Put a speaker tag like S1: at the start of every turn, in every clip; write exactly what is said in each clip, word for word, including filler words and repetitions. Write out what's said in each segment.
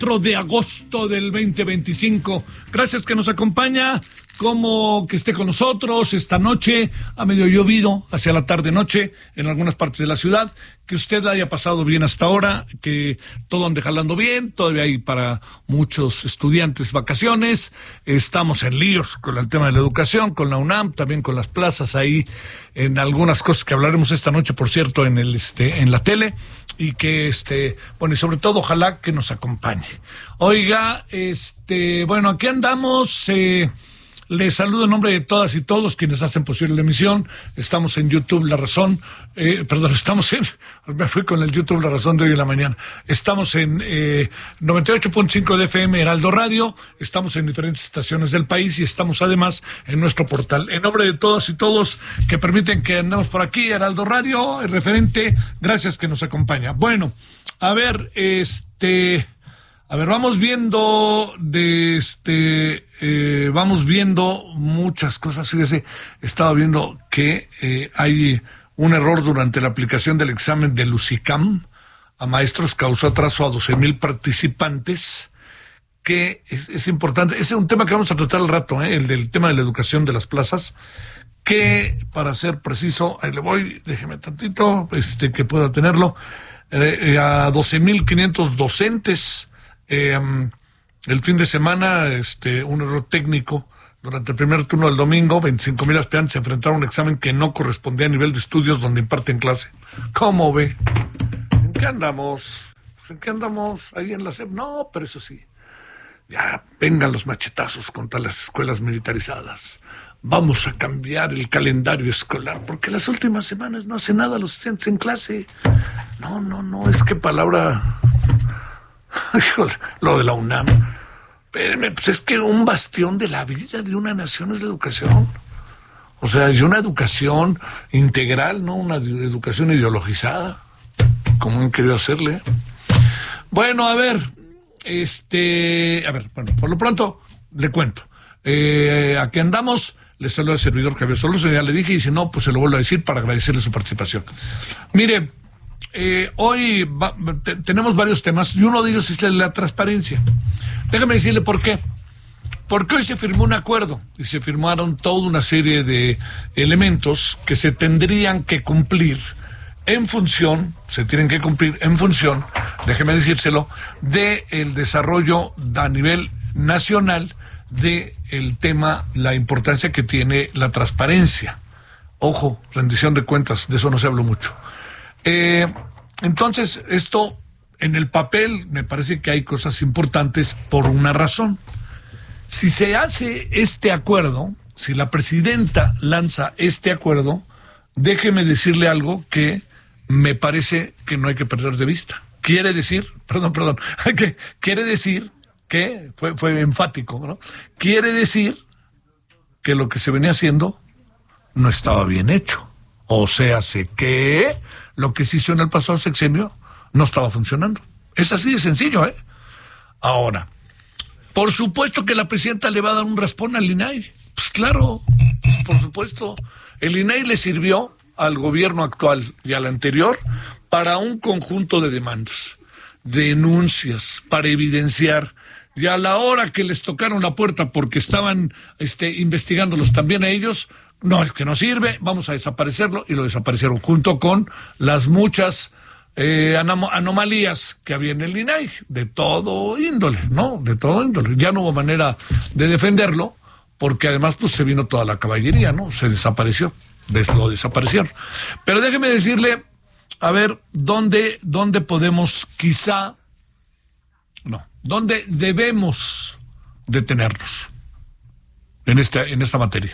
S1: cuatro de agosto del veinte veinticinco. Gracias que nos acompaña, como que esté con nosotros esta noche, a medio llovido, hacia la tarde-noche, en algunas partes de la ciudad, que usted haya pasado bien hasta ahora, que todo ande jalando bien, todavía hay para muchos estudiantes vacaciones, estamos en líos con el tema de la educación, con la UNAM, también con las plazas ahí, en algunas cosas que hablaremos esta noche, por cierto, en el este en la tele, y que, este bueno, y sobre todo, ojalá que nos acompañe. Oiga, este bueno, aquí andamos, eh, les saludo en nombre de todas y todos quienes hacen posible la emisión. Estamos en YouTube La Razón, eh, perdón, estamos en, me fui con el YouTube La Razón de hoy en la mañana. Estamos en eh, noventa y ocho punto cinco de F M Heraldo Radio, estamos en diferentes estaciones del país y estamos además en nuestro portal. En nombre de todas y todos que permiten que andemos por aquí, Heraldo Radio, el referente, gracias que nos acompaña. Bueno, a ver, este... A ver, vamos viendo de este, eh, vamos viendo muchas cosas. Fíjese, estaba viendo que eh, hay un error durante la aplicación del examen del UCICAM a maestros, causó atraso a doce mil participantes, que es, es importante. Ese es un tema que vamos a tratar al rato, ¿eh? El del tema de la educación de las plazas, que para ser preciso, ahí le voy, déjeme tantito, este, que pueda tenerlo, eh, eh, a doce mil quinientos docentes. Eh, el fin de semana, este, un error técnico. Durante el primer turno del domingo, veinticinco mil aspirantes se enfrentaron a un examen que no correspondía a nivel de estudios donde imparten clase. ¿Cómo ve? ¿En qué andamos? ¿En qué andamos? Ahí en la S E P. No, pero eso sí. Ya vengan los machetazos contra las escuelas militarizadas. Vamos a cambiar el calendario escolar, porque las últimas semanas no hace nada los estudiantes en clase. No, no, no, es que palabra... Híjole, lo de la UNAM. Espérenme, pues es que un bastión de la vida de una nación es la educación. O sea, es una educación integral, no una educación ideologizada, como han querido hacerle. Bueno, a ver, este, a ver, bueno, por lo pronto le cuento. Eh, aquí andamos, le saluda al servidor Javier Solórzano, ya le dije, y si no, pues se lo vuelvo a decir para agradecerle su participación. Mire, Eh, hoy va, te, tenemos varios temas y uno de ellos es la transparencia. Déjame decirle por qué. Porque hoy se firmó un acuerdo y se firmaron toda una serie de elementos que se tendrían que cumplir en función, se tienen que cumplir en función, déjeme decírselo, de el desarrollo a nivel nacional de el tema, la importancia que tiene la transparencia. Ojo, rendición de cuentas, de eso no se habla mucho. Eh, entonces, esto en el papel me parece que hay cosas importantes por una razón. Si se hace este acuerdo, si la presidenta lanza este acuerdo, déjeme decirle algo que me parece que no hay que perder de vista. Quiere decir, perdón, perdón, que quiere decir que, fue, fue enfático, ¿no? Quiere decir que lo que se venía haciendo no estaba bien hecho. O sea, sé que lo que se hizo en el pasado sexenio no estaba funcionando. Es así de sencillo, ¿eh? Ahora, por supuesto que la presidenta le va a dar un raspón al I N A I. Pues claro, pues por supuesto. El I N A I le sirvió al gobierno actual y al anterior para un conjunto de demandas, denuncias, para evidenciar. Y a la hora que les tocaron la puerta porque estaban este, investigándolos también a ellos, no, es que no sirve, vamos a desaparecerlo, y lo desaparecieron junto con las muchas eh, anom- anomalías que había en el I N A I, de todo índole, ¿no? De todo índole. Ya no hubo manera de defenderlo, porque además pues se vino toda la caballería, ¿no? Se desapareció, des- lo desaparecieron. Pero déjeme decirle, a ver, ¿dónde, dónde podemos quizá, no, dónde debemos detenernos en esta, en esta materia?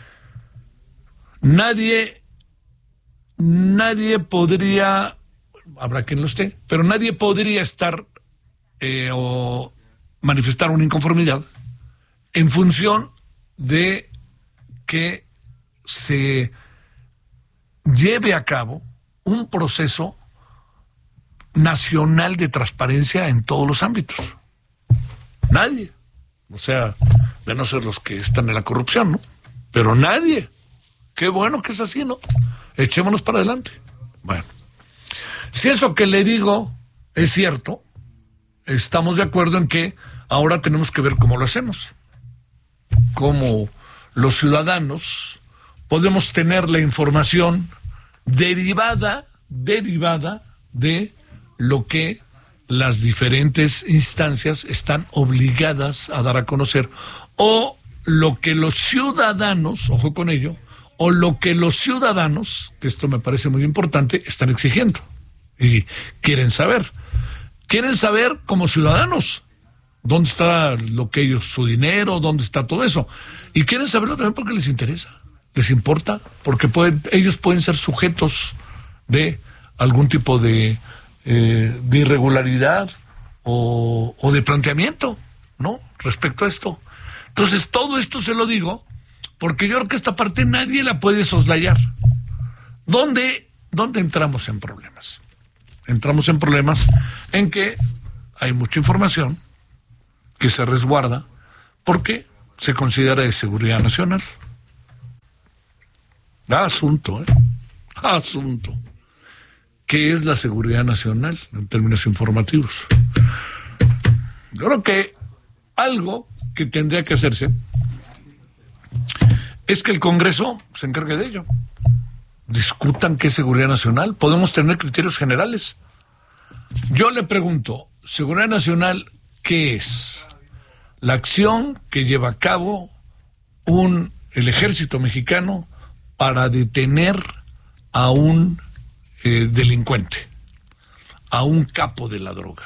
S1: Nadie, nadie podría, habrá quien lo esté, pero nadie podría estar eh, o manifestar una inconformidad en función de que se lleve a cabo un proceso nacional de transparencia en todos los ámbitos. Nadie. O sea, de no ser los que están en la corrupción, ¿no? Pero nadie. Qué bueno que es así, ¿no? Echémonos para adelante. Bueno, si eso que le digo es cierto, estamos de acuerdo en que ahora tenemos que ver cómo lo hacemos. Cómo los ciudadanos podemos tener la información derivada, derivada de lo que las diferentes instancias están obligadas a dar a conocer, o lo que los ciudadanos, ojo con ello, o lo que los ciudadanos, que esto me parece muy importante, están exigiendo y quieren saber. Quieren saber como ciudadanos dónde está lo que ellos, su dinero, dónde está todo eso. Y quieren saberlo también porque les interesa, les importa, porque pueden, ellos pueden ser sujetos de algún tipo de, eh, de irregularidad o, o de planteamiento, ¿no? Respecto a esto. Entonces, todo esto se lo digo porque yo creo que esta parte nadie la puede soslayar. ¿Dónde, dónde entramos en problemas? Entramos en problemas en que hay mucha información que se resguarda porque se considera de seguridad nacional. Asunto, ¿eh? Asunto. ¿Qué es la seguridad nacional en términos informativos? Yo creo que algo que tendría que hacerse es que el Congreso se encargue de ello. Discutan qué es seguridad nacional. Podemos tener criterios generales. Yo le pregunto, ¿seguridad nacional qué es? La acción que lleva a cabo un, el ejército mexicano para detener a un eh, delincuente, a un capo de la droga.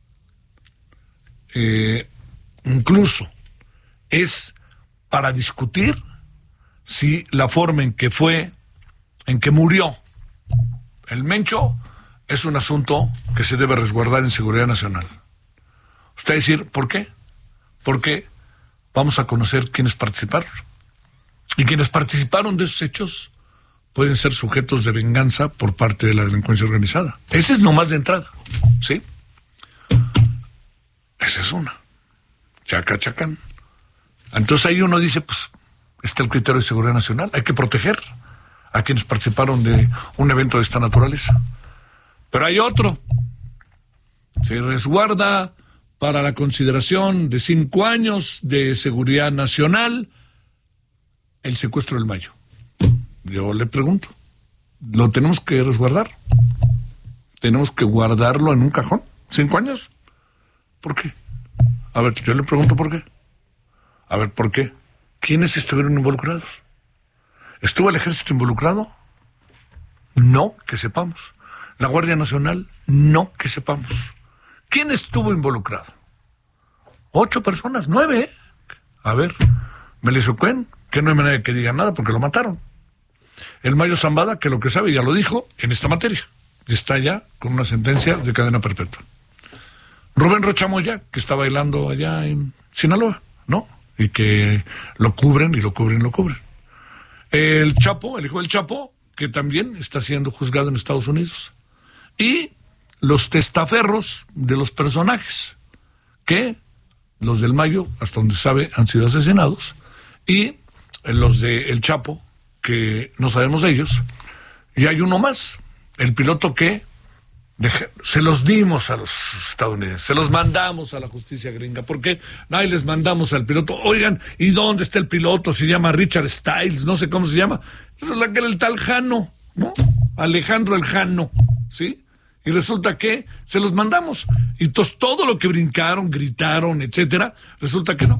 S1: Eh, incluso es para discutir si la forma en que fue, en que murió el Mencho es un asunto que se debe resguardar en seguridad nacional. Usted va a decir, ¿por qué? Porque vamos a conocer quiénes participaron. Y quienes participaron de esos hechos pueden ser sujetos de venganza por parte de la delincuencia organizada. Ese es nomás de entrada, ¿sí? Esa es una. Chaca, chacán. Entonces ahí uno dice, pues, está el criterio de seguridad nacional. Hay que proteger a quienes participaron de un evento de esta naturaleza. Pero hay otro. Se resguarda para la consideración de cinco años de seguridad nacional el secuestro del Mayo. Yo le pregunto, ¿lo tenemos que resguardar? ¿Tenemos que guardarlo en un cajón? ¿Cinco años? ¿Por qué? A ver, yo le pregunto por qué. A ver, ¿por qué? ¿Quiénes estuvieron involucrados? ¿Estuvo el ejército involucrado? No, que sepamos. ¿La Guardia Nacional? No, que sepamos. ¿Quién estuvo involucrado? Ocho personas, nueve, ¿eh? A ver, Melesocuen, que no hay manera de que diga nada porque lo mataron. El Mayo Zambada, que lo que sabe ya lo dijo en esta materia. Está ya con una sentencia de cadena perpetua. Rubén Rocha Moya, que está bailando allá en Sinaloa, ¿no? Y que lo cubren y lo cubren y lo cubren. El Chapo, el hijo del Chapo, que también está siendo juzgado en Estados Unidos. Y los testaferros de los personajes, que los del Mayo, hasta donde sabe, han sido asesinados, y los de El Chapo, que no sabemos de ellos, y hay uno más, el piloto que deja, se los dimos a los estadounidenses, se los mandamos a la justicia gringa, porque ahí les mandamos al piloto, oigan, ¿y dónde está el piloto? Se llama Richard Stiles, no sé cómo se llama, eso es la que era el tal Jano, ¿no? Alejandro el Jano, ¿sí? Y resulta que se los mandamos. Y entonces todo lo que brincaron, gritaron, etcétera, resulta que no.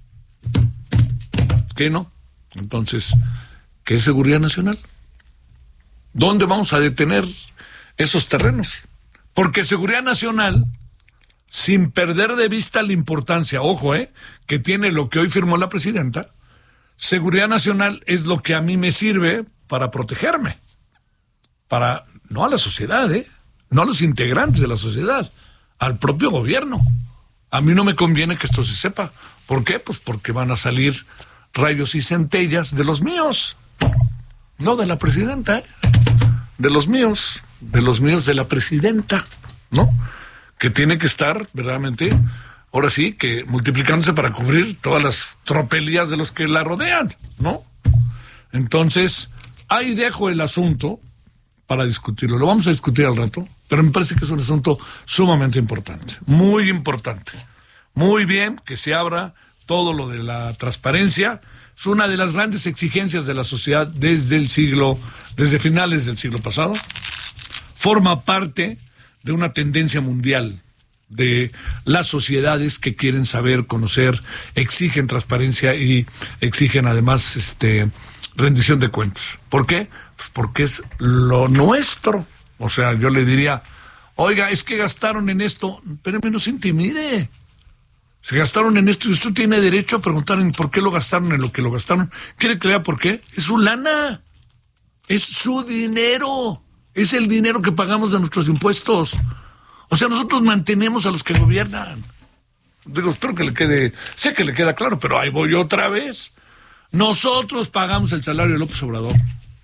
S1: Que no. Entonces, ¿qué es seguridad nacional? ¿Dónde vamos a detener esos terrenos? Porque seguridad nacional, sin perder de vista la importancia, ojo, eh, que tiene lo que hoy firmó la presidenta, seguridad nacional es lo que a mí me sirve para protegerme. Para, no a la sociedad, eh. No a los integrantes de la sociedad, al propio gobierno. A mí no me conviene que esto se sepa. ¿Por qué? Pues porque van a salir rayos y centellas de los míos. No de la presidenta, ¿eh? De los míos, de los míos de la presidenta, ¿no? Que tiene que estar, verdaderamente, ahora sí, que multiplicándose para cubrir todas las tropelías de los que la rodean, ¿no? Entonces, ahí dejo el asunto para discutirlo. Lo vamos a discutir al rato, pero me parece que es un asunto sumamente importante, muy importante. Muy bien que se abra todo lo de la transparencia. Es una de las grandes exigencias de la sociedad desde el siglo, desde finales del siglo pasado. Forma parte de una tendencia mundial de las sociedades que quieren saber, conocer, exigen transparencia y exigen además este rendición de cuentas. ¿Por qué? Pues porque es lo nuestro. O sea, yo le diría, oiga, es que gastaron en esto, pero no se intimide. Se gastaron en esto y usted tiene derecho a preguntar en por qué lo gastaron en lo que lo gastaron. ¿Quiere que le diga por qué? Es su lana. Es su dinero. Es el dinero que pagamos de nuestros impuestos. O sea, nosotros mantenemos a los que gobiernan. Digo, espero que le quede, sé que le queda claro, pero ahí voy otra vez. Nosotros pagamos el salario de López Obrador.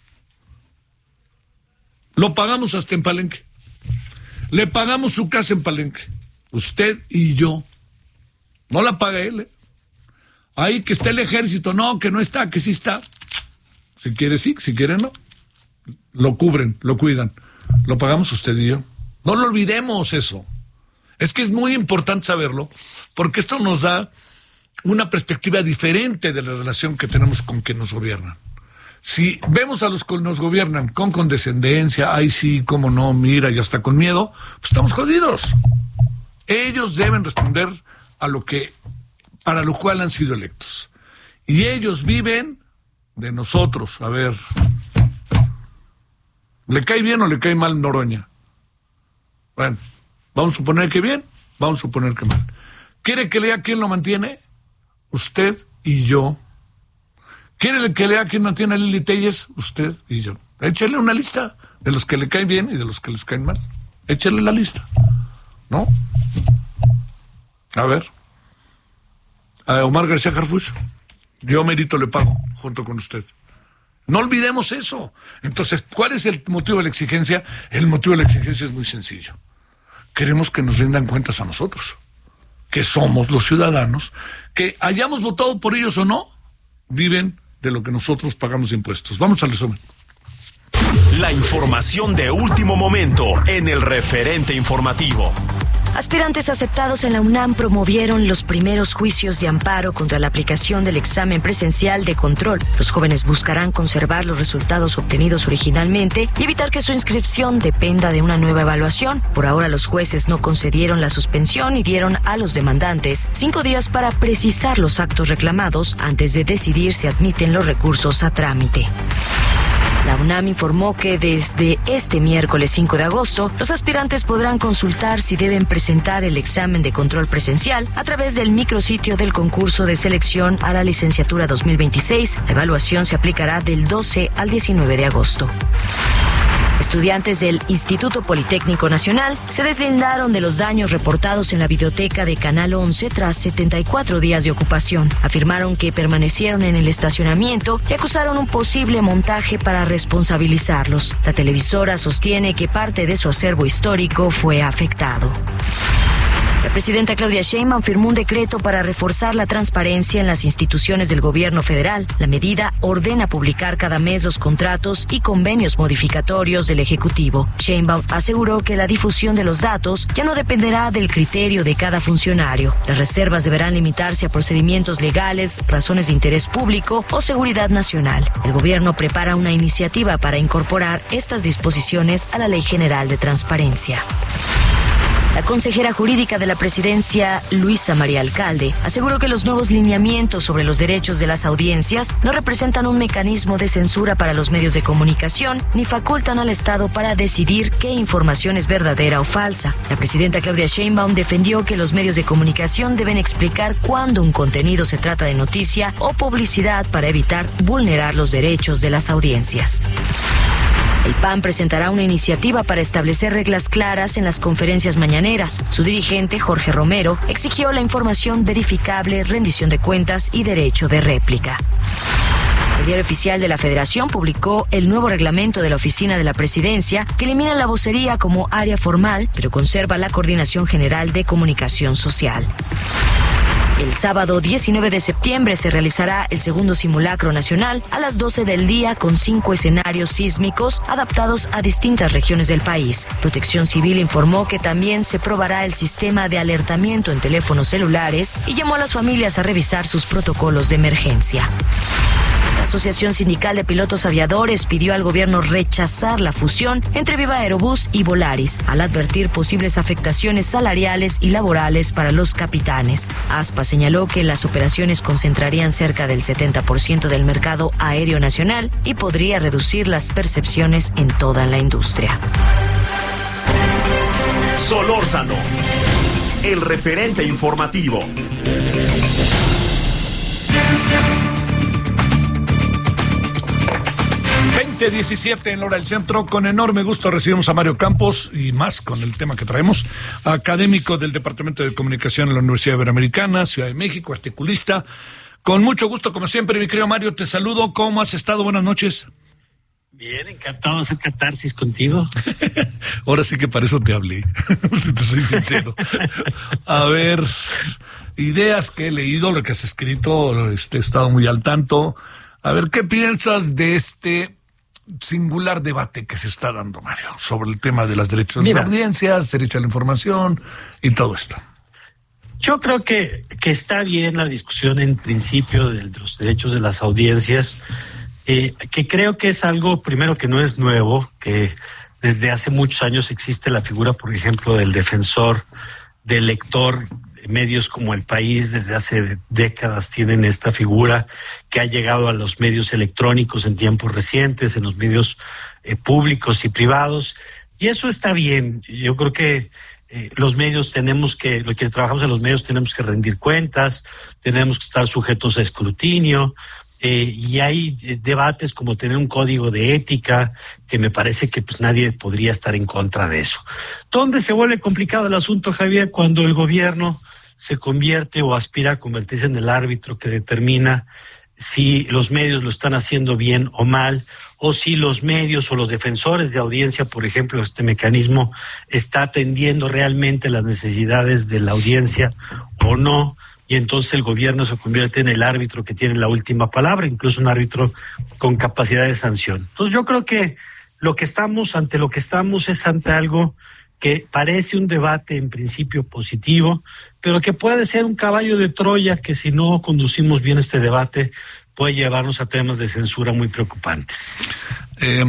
S1: Lo pagamos hasta en Palenque. Le pagamos su casa en Palenque. Usted y yo. No la paga él, ¿eh? Ahí que está el ejército, no, que no está, que sí está. Si quiere sí, si quiere no. Lo cubren, lo cuidan. Lo pagamos usted y yo. No lo olvidemos eso. Es que es muy importante saberlo, porque esto nos da una perspectiva diferente de la relación que tenemos con quienes nos gobiernan. Si vemos a los que nos gobiernan con condescendencia, ay sí, cómo no, mira, y hasta con miedo, pues estamos jodidos. Ellos deben responder a lo que, para lo cual han sido electos. Y ellos viven de nosotros. A ver, ¿le cae bien o le cae mal Noroña? Bueno, vamos a suponer que bien, vamos a suponer que mal. ¿Quiere que lea quién lo mantiene? Usted y yo. ¿Quiere que lea quién mantiene a Lili Telles? Usted y yo. Échale una lista de los que le caen bien y de los que les caen mal. Échale la lista, ¿no? A ver, a Omar García Harfuch, yo mérito le pago, junto con usted. No olvidemos eso. Entonces, ¿cuál es el motivo de la exigencia? El motivo de la exigencia es muy sencillo. Queremos que nos rindan cuentas a nosotros, que somos los ciudadanos, que hayamos votado por ellos o no, viven de lo que nosotros pagamos de impuestos. Vamos al resumen.
S2: La información de último momento en el referente informativo.
S3: Aspirantes aceptados en la UNAM promovieron los primeros juicios de amparo contra la aplicación del examen presencial de control. Los jóvenes buscarán conservar los resultados obtenidos originalmente y evitar que su inscripción dependa de una nueva evaluación. Por ahora, los jueces no concedieron la suspensión y dieron a los demandantes cinco días para precisar los actos reclamados antes de decidir si admiten los recursos a trámite. La UNAM informó que desde este miércoles cinco de agosto, los aspirantes podrán consultar si deben presentar el examen de control presencial a través del micrositio del concurso de selección a la licenciatura dos mil veintiséis. La evaluación se aplicará del doce al diecinueve de agosto. Estudiantes del Instituto Politécnico Nacional se deslindaron de los daños reportados en la videoteca de Canal once tras setenta y cuatro días de ocupación. Afirmaron que permanecieron en el estacionamiento y acusaron un posible montaje para responsabilizarlos. La televisora sostiene que parte de su acervo histórico fue afectado. La presidenta Claudia Sheinbaum firmó un decreto para reforzar la transparencia en las instituciones del gobierno federal. La medida ordena publicar cada mes los contratos y convenios modificatorios del Ejecutivo. Sheinbaum aseguró que la difusión de los datos ya no dependerá del criterio de cada funcionario. Las reservas deberán limitarse a procedimientos legales, razones de interés público o seguridad nacional. El gobierno prepara una iniciativa para incorporar estas disposiciones a la Ley General de Transparencia. La consejera jurídica de la presidencia, Luisa María Alcalde, aseguró que los nuevos lineamientos sobre los derechos de las audiencias no representan un mecanismo de censura para los medios de comunicación ni facultan al Estado para decidir qué información es verdadera o falsa. La presidenta Claudia Sheinbaum defendió que los medios de comunicación deben explicar cuándo un contenido se trata de noticia o publicidad para evitar vulnerar los derechos de las audiencias. El P A N presentará una iniciativa para establecer reglas claras en las conferencias mañaneras. Su dirigente, Jorge Romero, exigió la información verificable, rendición de cuentas y derecho de réplica. El Diario Oficial de la Federación publicó el nuevo reglamento de la Oficina de la Presidencia que elimina la vocería como área formal, pero conserva la Coordinación General de Comunicación Social. El sábado diecinueve de septiembre se realizará el segundo simulacro nacional a las doce del día con cinco escenarios sísmicos adaptados a distintas regiones del país. Protección Civil informó que también se probará el sistema de alertamiento en teléfonos celulares y llamó a las familias a revisar sus protocolos de emergencia. La Asociación Sindical de Pilotos Aviadores pidió al gobierno rechazar la fusión entre Viva Aerobús y Volaris, al advertir posibles afectaciones salariales y laborales para los capitanes. ASPA señaló que las operaciones concentrarían cerca del setenta por ciento del mercado aéreo nacional y podría reducir las percepciones en toda la industria.
S2: Solórzano, el referente informativo.
S1: veinte diecisiete en la hora del centro. Con enorme gusto recibimos a Mario Campos y más con el tema que traemos, académico del Departamento de Comunicación en la Universidad Iberoamericana, Ciudad de México, articulista. Con mucho gusto, como siempre, mi querido Mario, te saludo. ¿Cómo has estado? Buenas noches.
S4: Bien, encantado de hacer catarsis contigo.
S1: Ahora sí que para eso te hablé, si te soy sincero. A ver, ideas que he leído, lo que has escrito, este, he estado muy al tanto. A ver, ¿qué piensas de este singular debate que se está dando, Mario, sobre el tema de las derechos de las audiencias, derecho a la información y todo esto?
S4: Yo creo que, que está bien la discusión en principio de los derechos de las audiencias, eh, que creo que es algo, primero, que no es nuevo, que desde hace muchos años existe la figura, por ejemplo, del defensor del lector. Medios como El País desde hace décadas tienen esta figura que ha llegado a los medios electrónicos en tiempos recientes, en los medios eh, públicos y privados, y eso está bien. Yo creo que eh, los medios tenemos que, los que trabajamos en los medios tenemos que rendir cuentas, tenemos que estar sujetos a escrutinio, eh, y hay eh, debates como tener un código de ética, que me parece que pues nadie podría estar en contra de eso. ¿Dónde se vuelve complicado el asunto, Javier? Cuando el gobierno se convierte o aspira a convertirse en el árbitro que determina si los medios lo están haciendo bien o mal, o si los medios o los defensores de audiencia, por ejemplo, este mecanismo está atendiendo realmente las necesidades de la audiencia o no, y entonces el gobierno se convierte en el árbitro que tiene la última palabra, incluso un árbitro con capacidad de sanción. Entonces yo creo que lo que estamos, ante lo que estamos es ante algo que parece un debate en principio positivo, pero que puede ser un caballo de Troya que, si no conducimos bien este debate, puede llevarnos a temas de censura muy preocupantes.
S1: Eh,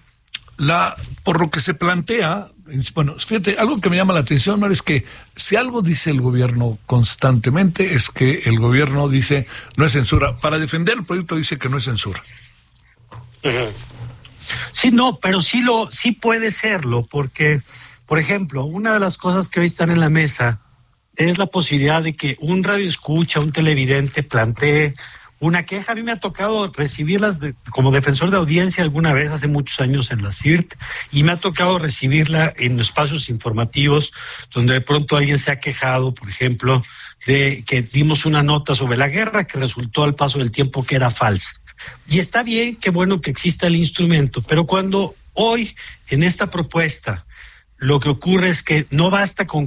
S1: la, por lo que se plantea, bueno, fíjate, algo que me llama la atención, Mario, es que si algo dice el gobierno constantemente es que el gobierno dice no es censura. Para defender el proyecto dice que no es censura.
S4: Uh-huh. Sí, no, pero sí lo, sí puede serlo, porque por ejemplo, una de las cosas que hoy están en la mesa es la posibilidad de que un radioescucha, un televidente plantee una queja. A mí me ha tocado recibirlas de, como defensor de audiencia alguna vez hace muchos años en la C I R T, y me ha tocado recibirla en espacios informativos donde de pronto alguien se ha quejado, por ejemplo, de que dimos una nota sobre la guerra que resultó al paso del tiempo que era falsa. Y está bien, qué bueno que exista el instrumento, pero cuando hoy en esta propuesta lo que ocurre es que no basta con